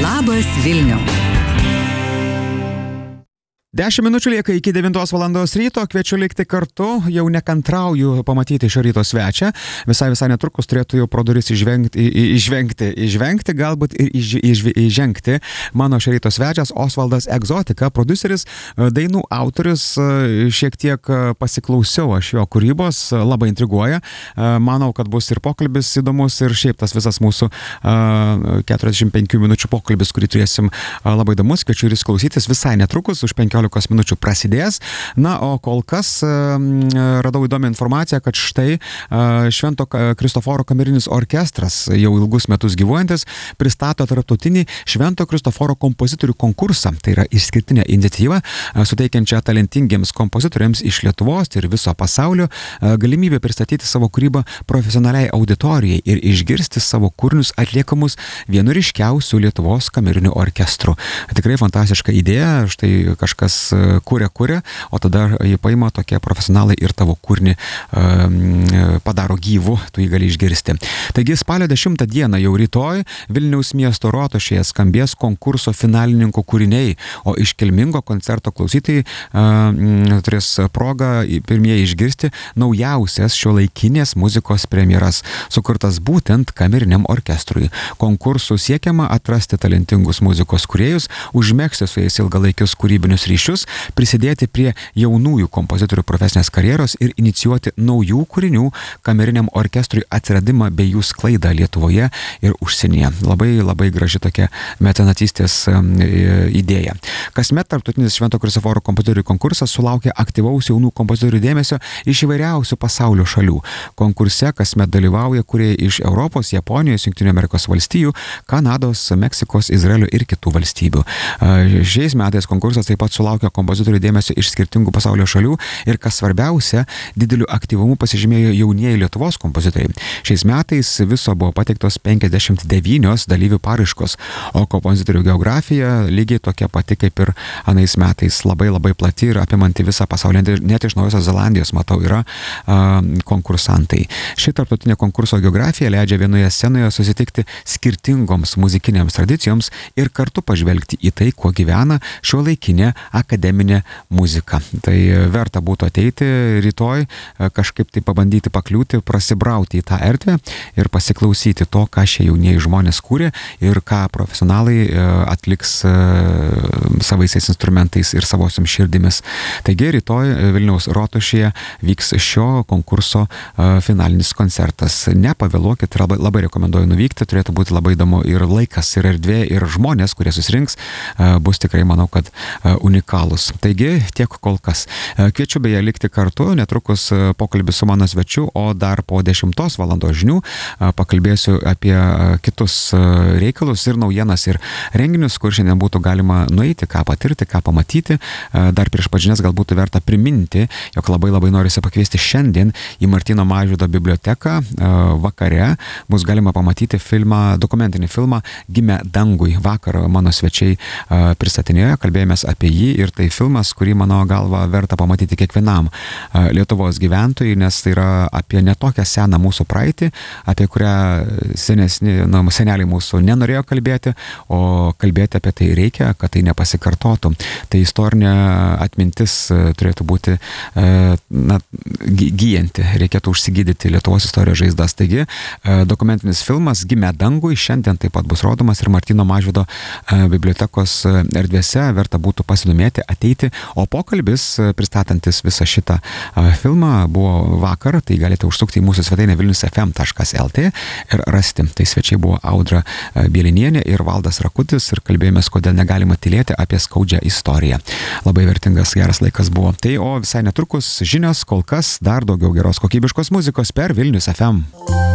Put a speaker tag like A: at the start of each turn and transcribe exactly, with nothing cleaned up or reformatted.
A: Labas Vilniau.
B: Dešimt minučių lieka iki devintos valandos ryto, kviečiu likti kartu, jau nekantrauju pamatyti šio ryto svečią, visai visai netrukus turėtų jau pro duris išvengti, išvengti, išvengti, galbūt ir iš, iš, išžengti mano šio ryto svečias Osvaldas Egzotika, prodiuseris, dainų autorius, šiek tiek pasiklausiau aš jo kūrybos, labai intriguoja, manau, kad bus ir pokalbis įdomus ir šiaip tas visas mūsų keturiasdešimt penkių minučių pokalbis, kurį turėsim labai įdomus, kviečiu ir įsiklausytis visai netrukus, už penkiolikos minučių prasidės. Na, o kol kas radau įdomią informaciją, kad štai Švento Kristoforo kamerinis orkestras, jau ilgus metus gyvuojantis, pristato tarptautinį Švento Kristoforo kompozitorių konkursą. Tai yra išskirtinė iniciatyva, suteikiančia talentingiems kompozitoriams iš Lietuvos ir viso pasaulio galimybę pristatyti savo kūrybą profesionaliai auditorijai ir išgirsti savo kūrinius atliekamus vienu ryškiausių Lietuvos kamerinių orkestrų. Tikrai fantastiška idėja, štai kažkas kuria, kuria, o tada jį paima tokie profesionalai ir tavo kūrinį um, padaro gyvų, tu jį gali išgirsti. Taigi spalio dešimtą dieną jau rytoj Vilniaus miesto rotušėje skambės konkurso finalininkų kūriniai, o iškilmingo koncerto klausytojai um, turės progą pirmieji išgirsti naujausias šiuolaikinės muzikos premjeras, sukurtas būtent kameriniam orkestrui. Konkursų siekiama atrasti talentingus muzikos kūrėjus, užmegzti su jais ilgalaikius kūrybinius ryšius, prisidėti prie jaunųjų kompozitorių profesinės karjeros ir inicijuoti naujų kūrinių kameriniam orkestrui atsiradimą bei jų sklaidą Lietuvoje ir užsienyje. Labai, labai graži tokia mecenatystės idėja. Kasmet tarptautinis Švento Kristoforo kompozitorių konkursas sulaukia aktyvaus jaunų kompozitorių dėmesio iš įvairiausių pasaulio šalių. Konkurse kasmet dalyvauja kūrėjai iš Europos, Japonijos, Jungtinių Amerikos valstijų, Kanados, Meksikos, Izraelio ir kitų valstybių. Šiais metais konkursas taip pat sulaukia kompozitorių dėmesio iš skirtingų pasaulio šalių ir, kas svarbiausia, dideliu aktyvumu pasižymėjo jaunieji Lietuvos kompozitoriai. Šiais metais viso buvo pateiktos penkiasdešimt devynios dalyvių paraiškos, o kompozitorių geografija lygiai tokia pati kaip ir anais metais, labai labai plati ir apimanti visą pasaulį, net iš Naujosios Zelandijos, matau, yra a, konkursantai. Ši tarptautinė konkurso geografija leidžia vienoje scenoje susitikti skirtingoms muzikinėms tradicijoms ir kartu pažvelgti į tai, kuo gyvena šiuolaikinė akademinė muzika. Tai verta būtų ateiti rytoj, kažkaip tai pabandyti pakliūti, prasibrauti į tą erdvę ir pasiklausyti to, ką šie jaunieji žmonės kūrė ir ką profesionalai atliks savaisiais instrumentais ir savosiam širdimis. Taigi rytoj Vilniaus rotušėje vyks šio konkurso finalinis koncertas. Nepavėluokit, labai, labai rekomenduoju nuvykti, turėtų būti labai įdomu ir laikas, ir erdvė, ir žmonės, kurie susirinks, bus tikrai, manau, kad unikalus. Taigi, tiek kol kas. Kviečiu beje likti kartu, netrukus pokalbis su mano svečiu, o dar po dešimtos valandos žinių pakalbėsiu apie kitus reikalus ir naujienas ir renginius, kur šiandien būtų galima nueiti, ką patirti, ką pamatyti. Dar prieš pažinės gal būtų verta priminti, jog labai labai norisi pakviesti šiandien į Martyno Mažvydo biblioteką vakare. Bus galima pamatyti filmą, dokumentinį filmą Gimė dangui. Vakar mano svečiai pristatinėjo, kalbėjomės apie jį ir tai filmas, kurį mano galva verta pamatyti kiekvienam Lietuvos gyventojui, nes tai yra apie netokią seną mūsų praeitį, apie kurią senesni, na, seneliai mūsų nenorėjo kalbėti, o kalbėti apie tai reikia, kad tai nepasikartotų. Tai istorinė atmintis turėtų būti na, gyjanti, reikėtų užsigydyti Lietuvos istorijos žaizdas. Taigi, dokumentinis filmas Gimė dangui šiandien taip pat bus rodomas ir Martyno Mažvydo bibliotekos erdvėse, verta būtų pasidomėti, ateiti, o pokalbis pristatantis visą šitą filmą buvo vakar, tai galite užsukti į mūsų svetainę vilnius f m taškas l t ir rasti. Tai svečiai buvo Audra Bielinienė ir Valdas Rakutis ir kalbėjomės, kodėl negalima tylėti apie skaudžią istoriją. Labai vertingas, geras laikas buvo. Tai o visai netrukus žinios, kol kas dar daugiau geros kokybiškos muzikos per Vilnius F M.